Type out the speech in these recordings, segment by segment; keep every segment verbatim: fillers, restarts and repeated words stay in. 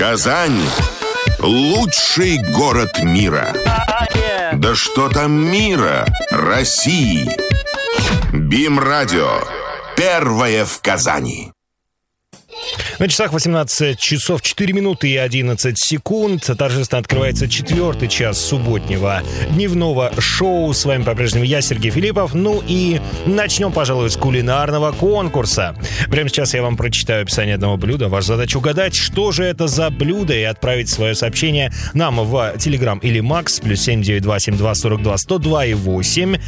Казань – лучший город мира. Да что там мира, России. БИМ-радио. Первое в Казани. На часах восемнадцать часов четыре минуты и одиннадцать секунд. Торжественно открывается четвертый час субботнего дневного шоу. С вами по-прежнему я, Сергей Филиппов. Ну и начнем, пожалуй, с кулинарного конкурса. Прямо сейчас я вам прочитаю описание одного блюда. Ваша задача угадать, что же это за блюдо, и отправить свое сообщение нам в Telegram или Макс, плюс семь девять два семь два сорок два сто два и восемь.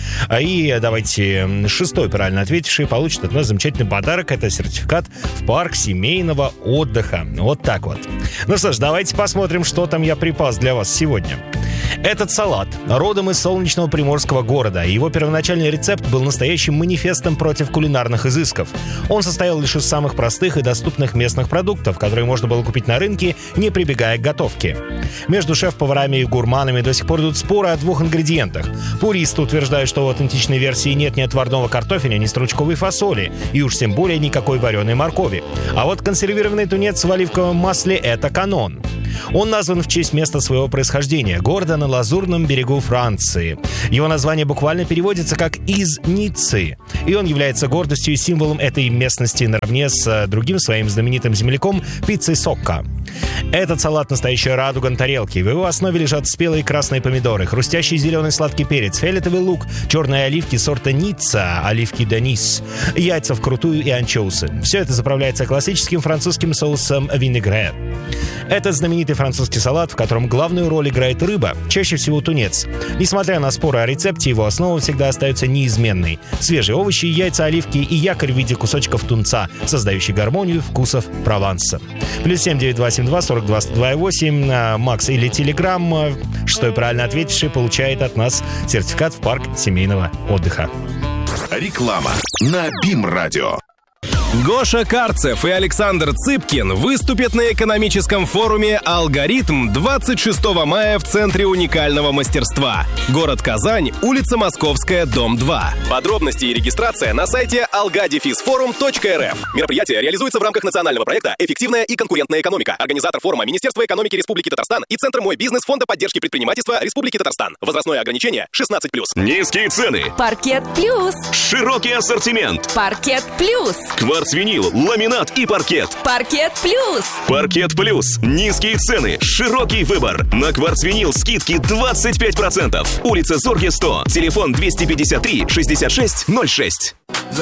И давайте шестой правильно ответивший получит от нас замечательный подарок. Это сертификат в парк семейного отдыха. Вот так вот. Ну что ж, давайте посмотрим, что там я припас для вас сегодня. Этот салат родом из солнечного приморского города. Его первоначальный рецепт был настоящим манифестом против кулинарных изысков. Он состоял лишь из самых простых и доступных местных продуктов, которые можно было купить на рынке, не прибегая к готовке. Между шеф-поварами и гурманами до сих пор идут споры о двух ингредиентах. Пуристы утверждают, что в аутентичной версии нет ни отварного картофеля, ни стручковой фасоли, и уж тем более никакой вареной моркови. А вот консервированный тунец в оливковом масле – это канон. Он назван в честь места своего происхождения – города на Лазурном берегу Франции. Его название буквально переводится как «из Ниццы», и он является гордостью и символом этой местности наравне с другим своим знаменитым земляком – пиццей Сокко. Этот салат – настоящая радуга на тарелке. В его основе лежат спелые красные помидоры, хрустящий зеленый сладкий перец, фиолетовый лук, черные оливки сорта Ницца, оливки Данис, яйца вкрутую и анчоусы. Все это заправляется классическим французским соусом винегрет. Это знаменитый французский салат, в котором главную роль играет рыба, чаще всего тунец. Несмотря на споры о рецепте, его основа всегда остается неизменной. Свежие овощи, яйца, оливки и якорь в виде кусочков тунца, создающий гармонию вкусов Прованса. Плюс семь девять два семь два сорок два сто два и восемь. Макс или Телеграм. Шестой правильно ответивший получает от нас сертификат в парк семейного отдыха. Реклама на БИМ-радио. Гоша Карцев и Александр Цыпкин выступят на экономическом форуме «Алгоритм» двадцать шестого мая в Центре уникального мастерства. Город Казань, улица Московская, дом два. Подробности и регистрация на сайте алга дефис форум точка эр эф. Мероприятие реализуется в рамках национального проекта «Эффективная и конкурентная экономика». Организатор форума — Министерство экономики Республики Татарстан и Центр «Мой бизнес» Фонда поддержки предпринимательства Республики Татарстан. Возрастное ограничение шестнадцать плюс. Низкие цены. Паркет плюс. Широкий ассортимент. Паркет плюс. Кварцвинил, ламинат и паркет. Паркет плюс. Паркет плюс. Низкие цены, широкий выбор. На кварцвинил скидки двадцать пять процентов. Улица Зорге, сто. Телефон двести пятьдесят три шестьдесят шесть ноль шесть.